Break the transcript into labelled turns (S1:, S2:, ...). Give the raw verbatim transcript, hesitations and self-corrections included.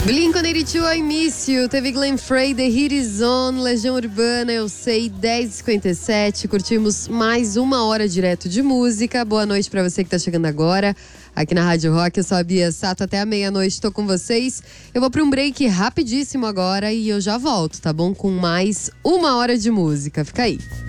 S1: Blink one eighty-two, I Miss You. Teve Glenn Frey, The Heat Is On, Legião Urbana, Eu Sei, dez e cinquenta e sete. Curtimos mais uma hora direto de música. Boa noite pra você que tá chegando agora aqui na Rádio Rock. Eu sou a Bia Sato, até a meia-noite tô com vocês. Eu vou pra um break rapidíssimo agora e eu já volto, tá bom? Com mais uma hora de música. Fica aí.